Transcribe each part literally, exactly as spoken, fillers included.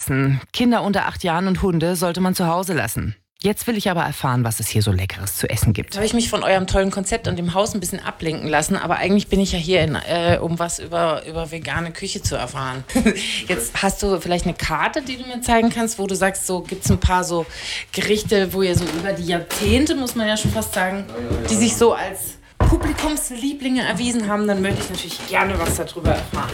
Essen. Kinder unter acht Jahren und Hunde sollte man zu Hause lassen. Jetzt will ich aber erfahren, was es hier so Leckeres zu essen gibt. Jetzt habe ich mich von eurem tollen Konzept und dem Haus ein bisschen ablenken lassen, aber eigentlich bin ich ja hier, in, äh, um was über, über vegane Küche zu erfahren. Jetzt hast du vielleicht eine Karte, die du mir zeigen kannst, wo du sagst, so gibt es ein paar so Gerichte, wo ihr so über die Jahrzehnte, muss man ja schon fast sagen, die sich so als Publikumslieblinge erwiesen haben, dann möchte ich natürlich gerne was darüber erfahren.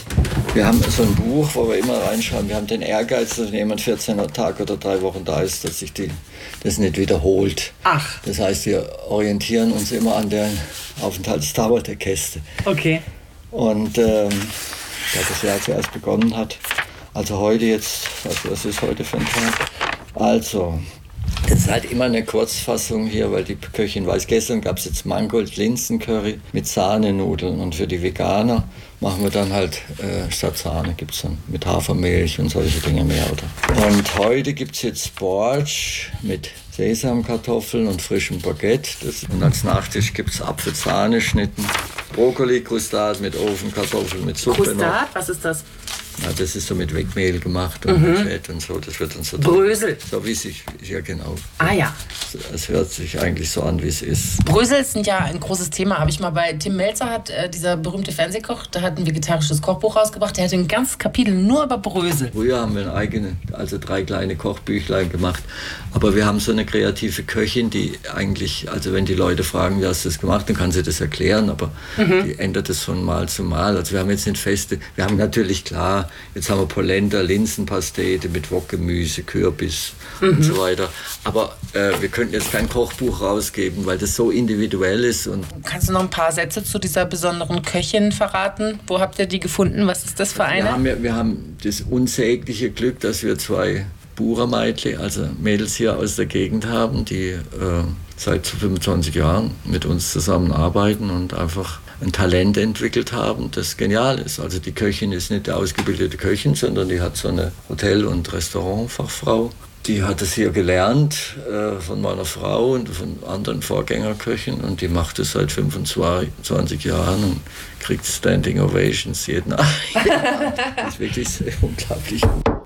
Wir haben so ein Buch, wo wir immer reinschauen. Wir haben den Ehrgeiz, dass wenn jemand vierzehn Tage oder drei Wochen da ist, dass sich die, das nicht wiederholt. Ach. Das heißt, wir orientieren uns immer an der Aufenthaltsdauer der Gäste. Okay. Und ähm, da das Jahr zuerst begonnen hat, also heute jetzt, also was ist heute für ein Tag? Also, es ist halt immer eine Kurzfassung hier, weil die Köchin weiß, gestern gab es jetzt Mangold-Linsen-Curry mit Sahnenudeln und für die Veganer machen wir dann halt äh, statt Sahne gibt es dann mit Hafermilch und solche Dinge mehr. Oder? Und heute gibt es jetzt Borsch mit Sesamkartoffeln und frischem Baguette. Das, und als Nachtisch gibt es Apfelsahneschnitten, Brokkoli-Krustat mit Ofenkartoffeln mit Suppe. Krustat, was ist das? Ja, das ist so mit Wegmehl gemacht und mhm. mit Fett und so. Das wird dann so Brösel. So wie es sich, ja genau. Ah ja. Es hört sich eigentlich so an, wie es ist. Brösel sind ja ein großes Thema. Habe ich mal bei Tim Melzer, hat äh, dieser berühmte Fernsehkoch, der hat ein vegetarisches Kochbuch rausgebracht. Der hat ein ganzes Kapitel nur über Brösel. Früher haben wir eine eigene, also drei kleine Kochbüchlein gemacht. Aber wir haben so eine kreative Köchin, die eigentlich, also wenn die Leute fragen, wie hast du das gemacht, dann kann sie das erklären. Aber mhm. die ändert es von Mal zu Mal. Also wir haben jetzt nicht feste, wir haben natürlich klar, jetzt haben wir Polenta, Linsenpastete mit Wokgemüse, Kürbis mhm. und so weiter. Aber äh, wir könnten jetzt kein Kochbuch rausgeben, weil das so individuell ist. Und kannst du noch ein paar Sätze zu dieser besonderen Köchin verraten? Wo habt ihr die gefunden? Was ist das für eine? Wir haben, wir, wir haben das unsägliche Glück, dass wir zwei Buchermeitli, also Mädels hier aus der Gegend haben, die äh, seit fünfundzwanzig Jahren mit uns zusammenarbeiten und einfach ein Talent entwickelt haben, das genial ist. Also die Köchin ist nicht eine ausgebildete Köchin, sondern die hat so eine Hotel- und Restaurantfachfrau. Die hat es hier gelernt äh, von meiner Frau und von anderen Vorgängerköchen und die macht es seit fünfundzwanzig Jahren und kriegt Standing Ovations jeden Abend. Das ist wirklich sehr unglaublich.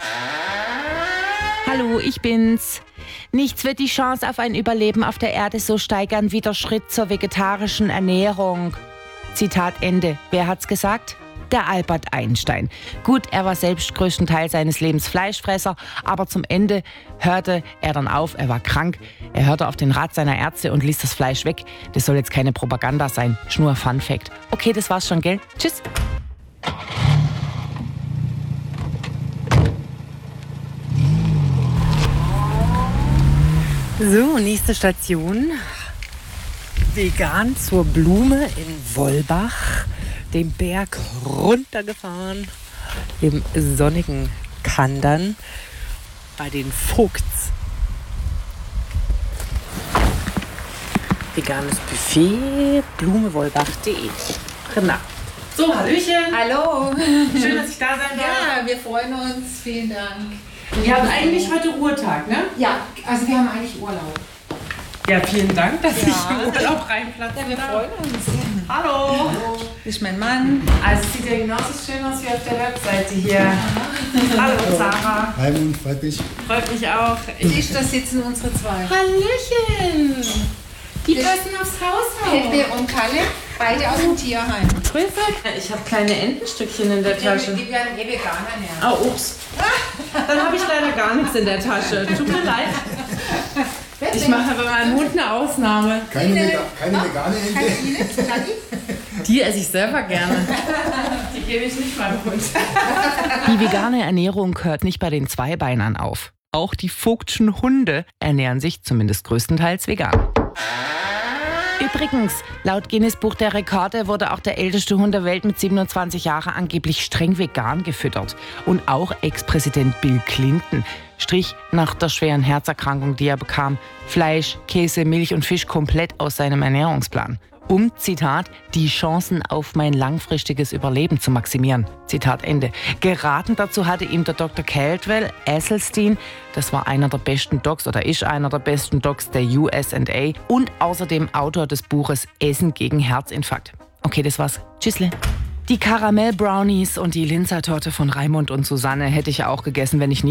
Hallo, ich bin's. Nichts wird die Chance auf ein Überleben auf der Erde so steigern wie der Schritt zur vegetarischen Ernährung. Zitat Ende. Wer hat's gesagt? Der Albert Einstein. Gut, er war selbst größtenteils seines Lebens Fleischfresser, aber zum Ende hörte er dann auf, er war krank, er hörte auf den Rat seiner Ärzte und ließ das Fleisch weg. Das soll jetzt keine Propaganda sein, nur Fun Fact. Okay, das war's schon, gell? Tschüss. So, nächste Station. Vegan zur Blume in Wollbach. Den Berg runtergefahren. Im sonnigen Kandern. Bei den Vogts. Veganes Buffet. blumewollbach punkt de. Prima. So, Hallöchen. Hallo. Schön, dass ich da sein darf. Ja, wir freuen uns. Vielen Dank. Ihr habt eigentlich heute Ruhetag, ne? Ja, also wir haben eigentlich Urlaub. Ja, vielen Dank, dass Ja. ich im Urlaub reinplatze. Ja, wir freuen uns. Hallo. Hallo. Ich bin mein Mann. Also es sieht ja genauso schön aus wie auf der Webseite hier. Ja. Hallo Sarah. Hi, Mund, freut mich. Freut mich auch. Tisch, da sitzen unsere zwei. Hallöchen. Die Das- passen aufs Haus auf. Pepe und Kalle, beide aus dem Tierheim. Grüße. Ich habe kleine Entenstückchen in der Tasche. Die werden eh Veganer näher. Oh, ups. Dann habe ich leider gar nichts in der Tasche. Tut mir leid. Ich mache bei meinem Hund eine Ausnahme. Keine, Vega keine vegane Kann Ente. ich Ihnen? Kann ich? Die esse ich selber gerne. Die gebe ich nicht meinem Hund. Die vegane Ernährung hört nicht bei den Zweibeinern auf. Auch die Vogtschen Hunde ernähren sich zumindest größtenteils vegan. Übrigens, laut Guinness Buch der Rekorde wurde auch der älteste Hund der Welt mit siebenundzwanzig Jahren angeblich streng vegan gefüttert. Und auch Ex-Präsident Bill Clinton strich nach der schweren Herzerkrankung, die er bekam, Fleisch, Käse, Milch und Fisch komplett aus seinem Ernährungsplan. Um, Zitat, die Chancen auf mein langfristiges Überleben zu maximieren. Zitat Ende. Geraten dazu hatte ihm der Doktor Caldwell Esselstyn, das war einer der besten Docs oder ist einer der besten Docs der U S A und außerdem Autor des Buches Essen gegen Herzinfarkt. Okay, das war's. Tschüssle. Die Karamell-Brownies und die Linzer-Torte von Raimund und Susanne hätte ich auch gegessen, wenn ich nicht